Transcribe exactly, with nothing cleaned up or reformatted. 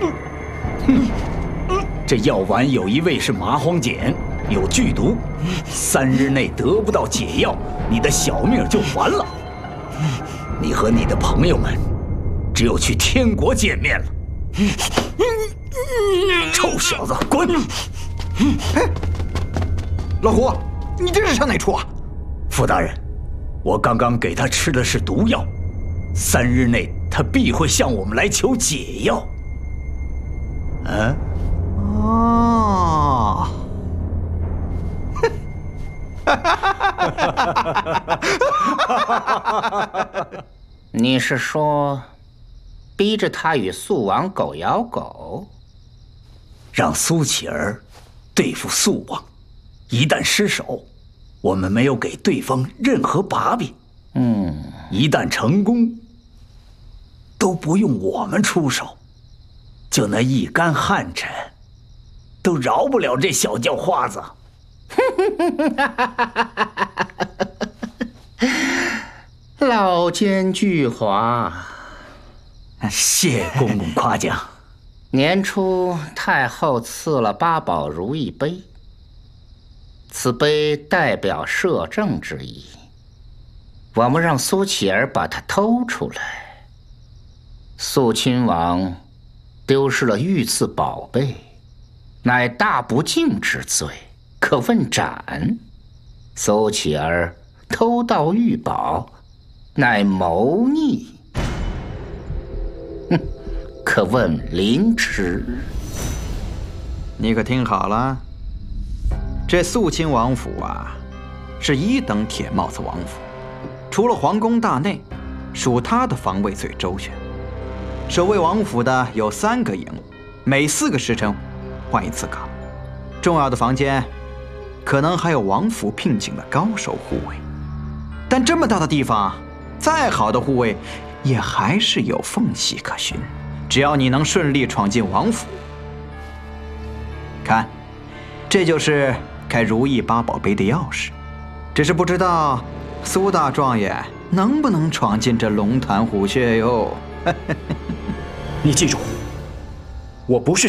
这药丸有一味是麻黄碱，有剧毒，三日内得不到解药，你的小命就完了。你和你的朋友们，只有去天国见面了。臭小子，滚！ 哎，老胡，你这是上哪出啊？ 傅大人，我刚刚给他吃的是毒药，三日内他必会向我们来求解药。嗯。 哦。 你是说，逼着他与素王狗咬狗， 让苏乞儿对付素王，一旦失手，我们没有给对方任何把柄。 嗯， 一旦成功，都不用我们出手，就那一干汗尘，都饶不了这小叫花子。 老奸巨猾， 谢公公夸奖。 年初太后赐了八宝如意杯，此杯代表摄政之意。我们让苏乞儿把它偷出来，肃亲王丢失了御赐宝贝，乃大不敬之罪，可问斩。苏乞儿偷盗御宝，乃谋逆，哼，可问凌迟。 你可听好了，这肃亲王府啊，是一等铁帽子王府，除了皇宫大内，属他的防卫最周全。守卫王府的有三个营，每四个时辰换一次岗。重要的房间，可能还有王府聘请的高手护卫。但这么大的地方，再好的护卫，也还是有缝隙可循。只要你能顺利闯进王府，看，这就是开如意八宝杯的钥匙。只是不知道苏大状元能不能闯进这龙潭虎穴哟。 你记住，我不是